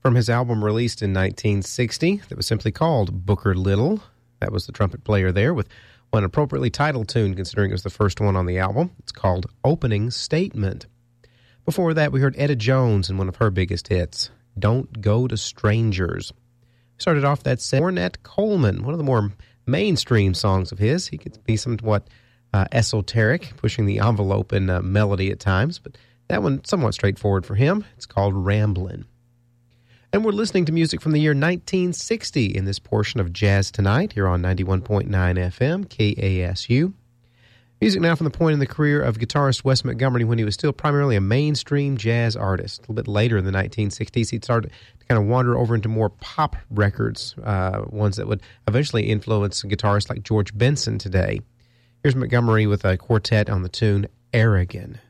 from his album released in 1960 that was simply called Booker Little. That was the trumpet player there with one appropriately titled tune, considering it was the first one on the album. It's called Opening Statement. Before that, we heard Etta Jones and one of her biggest hits, Don't Go to Strangers. Started off that set, Ornette Coleman, one of the more mainstream songs of his. He could be somewhat esoteric, pushing the envelope in melody at times, but that one somewhat straightforward for him. It's called Ramblin'. And we're listening to music from the year 1960 in this portion of Jazz Tonight here on 91.9 FM, KASU. Music now from the point in the career of guitarist Wes Montgomery when he was still primarily a mainstream jazz artist. A little bit later in the 1960s, he started to kind of wander over into more pop records, ones that would eventually influence guitarists like George Benson today. Here's Montgomery with a quartet on the tune Aragon.